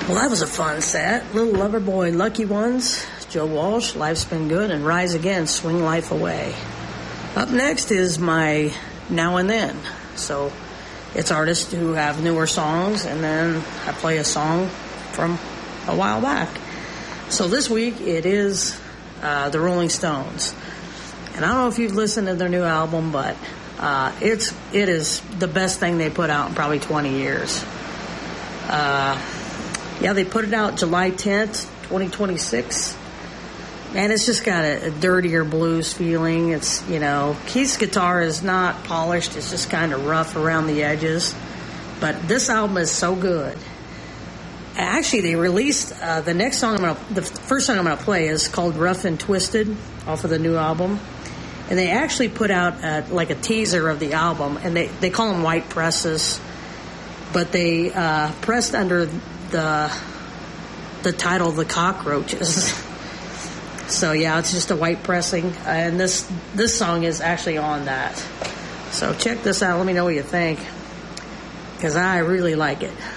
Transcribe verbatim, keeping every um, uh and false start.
Well, that was a fun set. Little Loverboy, Lucky Ones, Joe Walsh, Life's Been Good, and Rise Again, Swing Life Away. Up next is my Now and Then. So it's artists who have newer songs, and then I play a song from a while back. So this week it is uh, the Rolling Stones. And I don't know if you've listened to their new album, but uh, it's it is the best thing they put out in probably twenty years. Uh, yeah, they put it out July tenth, twenty twenty-six. Man, it's just got a, a dirtier blues feeling. It's, you know, Keith's guitar is not polished. It's just kind of rough around the edges. But this album is so good. Actually, they released uh, the next song I'm gonna, the first song I'm going to play is called Rough and Twisted off of the new album. And they actually put out uh, like a teaser of the album, and they, they call them white presses. But they uh, pressed under the the title The Cockroaches. So yeah, it's just a white pressing, and this this song is actually on that. So check this out. Let me know what you think, because I really like it.